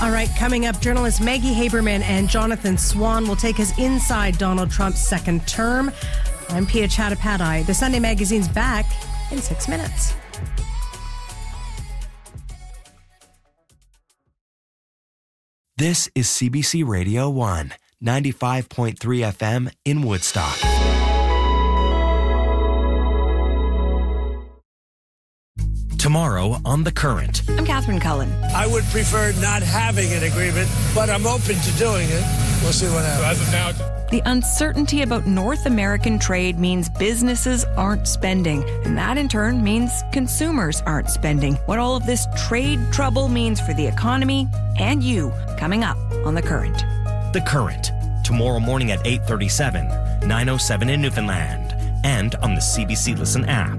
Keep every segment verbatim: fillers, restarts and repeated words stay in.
All right, coming up, journalists Maggie Haberman and Jonathan Swan will take us inside Donald Trump's second term. I'm Pia Chattopadhyay. The Sunday Magazine's back in six minutes. This is C B C Radio one, ninety-five point three F M in Woodstock. Tomorrow on The Current. I'm Catherine Cullen. I would prefer not having an agreement, but I'm open to doing it. We'll see what happens. So as of now, the uncertainty about North American trade means businesses aren't spending, and that in turn means consumers aren't spending. What all of this trade trouble means for the economy and you, coming up on The Current. The Current, tomorrow morning at eight thirty-seven, nine oh seven in Newfoundland, and on the C B C Listen app.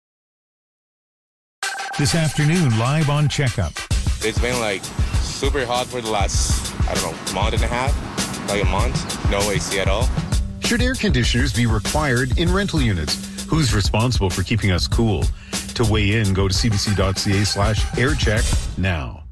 This afternoon, live on Checkup. It's been like super hot for the last, I don't know, month and a half, like a month. No A C at all. Should air conditioners be required in rental units? Who's responsible for keeping us cool? To weigh in, go to cbc.ca slash aircheck now.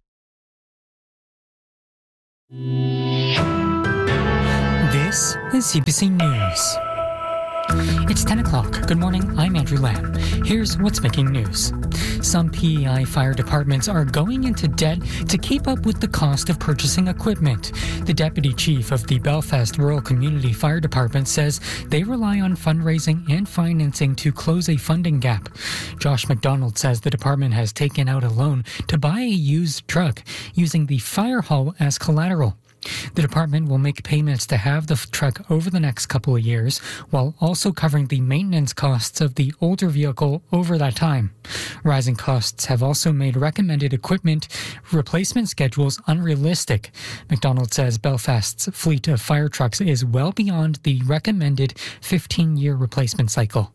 This is C B C News. It's ten o'clock. Good morning, I'm Andrew Lamb. Here's what's making news. Some P E I fire departments are going into debt to keep up with the cost of purchasing equipment. The deputy chief of the Belfast Rural Community Fire Department says they rely on fundraising and financing to close a funding gap. Josh McDonald says the department has taken out a loan to buy a used truck using the fire hall as collateral. The department will make payments to have the truck over the next couple of years, while also covering the maintenance costs of the older vehicle over that time. Rising costs have also made recommended equipment replacement schedules unrealistic. McDonald says Belfast's fleet of fire trucks is well beyond the recommended fifteen-year replacement cycle.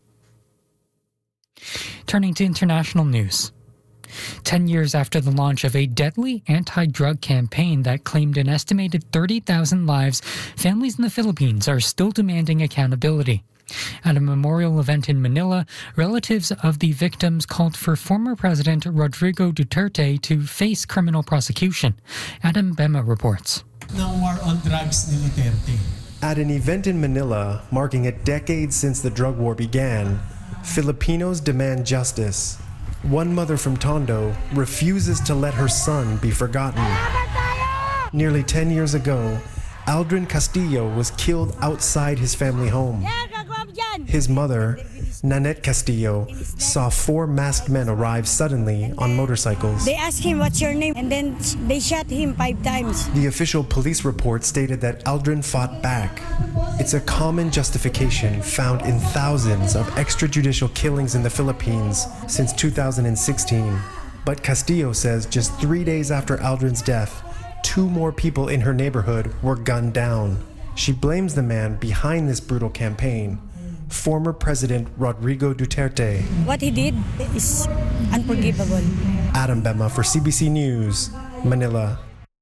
Turning to international news. Ten years after the launch of a deadly anti-drug campaign that claimed an estimated thirty thousand lives, families in the Philippines are still demanding accountability. At a memorial event in Manila, relatives of the victims called for former President Rodrigo Duterte to face criminal prosecution. Adam Bema reports. No war on drugs ni Duterte. At an event in Manila marking a decade since the drug war began, Filipinos demand justice. One mother from Tondo refuses to let her son be forgotten. Nearly ten years ago, Aldrin Castillo was killed outside his family home. His mother, Nanette Castillo, saw four masked men arrive suddenly on motorcycles. They asked him, "What's your name?" And then they shot him five times. The official police report stated that Aldrin fought back. It's a common justification found in thousands of extrajudicial killings in the Philippines since two thousand sixteen. But Castillo says just three days after Aldrin's death, two more people in her neighborhood were gunned down. She blames the man behind this brutal campaign, former President Rodrigo Duterte. What he did is unforgivable. Adam Bema for C B C News, Manila.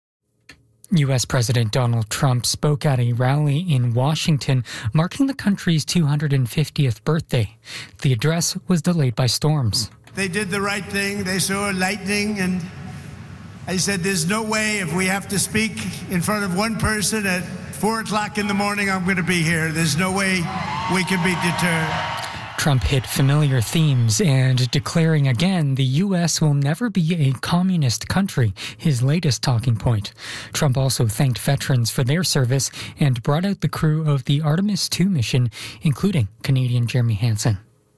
U S President Donald Trump spoke at a rally in Washington marking the country's two hundred fiftieth birthday. The address was delayed by storms. They did the right thing. They saw lightning, and I said, there's no way if we have to speak in front of one person at four o'clock in the morning, I'm going to be here. There's no way we can be deterred. Trump hit familiar themes and declaring again the U S will never be a communist country, his latest talking point. Trump also thanked veterans for their service and brought out the crew of the Artemis two mission, including Canadian Jeremy Hansen.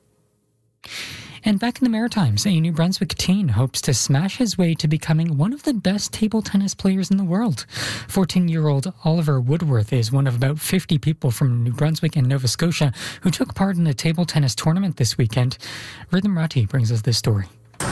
And back in the Maritimes, a New Brunswick teen hopes to smash his way to becoming one of the best table tennis players in the world. fourteen-year-old Oliver Woodworth is one of about fifty people from New Brunswick and Nova Scotia who took part in a table tennis tournament this weekend. Rhythm Rati brings us this story.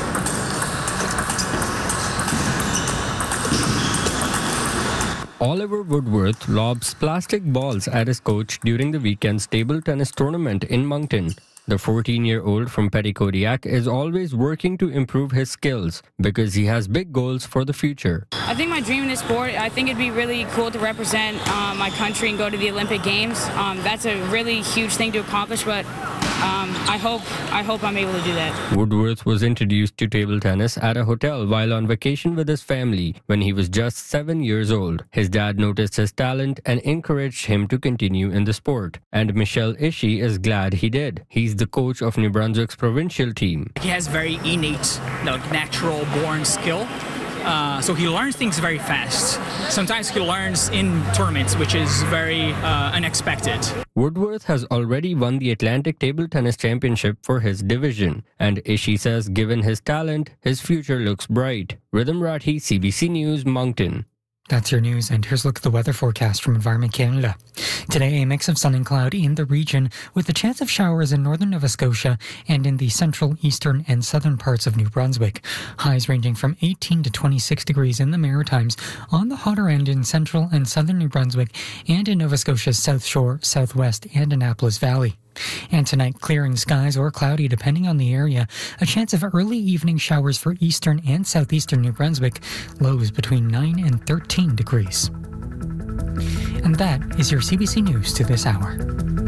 Oliver Woodworth lobs plastic balls at his coach during the weekend's table tennis tournament in Moncton. The fourteen-year-old from Petitcodiac is always working to improve his skills because he has big goals for the future. I think my dream in this sport, I think it'd be really cool to represent uh, my country and go to the Olympic Games. Um, that's a really huge thing to accomplish, but um, I hope I hope I'm able to do that. Woodworth was introduced to table tennis at a hotel while on vacation with his family when he was just seven years old. His dad noticed his talent and encouraged him to continue in the sport. And Michelle Ishii is glad he did. He's the coach of New Brunswick's provincial team. He has very innate, like, natural born skill. Uh, so he learns things very fast. Sometimes he learns in tournaments, which is very uh, unexpected. Woodworth has already won the Atlantic Table Tennis Championship for his division. And Ishii says given his talent, his future looks bright. Rhythm Rathi, C B C News, Moncton. That's your news, and here's a look at the weather forecast from Environment Canada. Today, a mix of sun and cloud in the region, with the chance of showers in northern Nova Scotia and in the central, eastern, and southern parts of New Brunswick. Highs ranging from eighteen to twenty-six degrees in the Maritimes, on the hotter end in central and southern New Brunswick, and in Nova Scotia's South Shore, Southwest, and Annapolis Valley. And tonight, clearing skies or cloudy depending on the area. A chance of early evening showers for eastern and southeastern New Brunswick. Lows between nine and thirteen degrees. And that is your C B C News to this hour.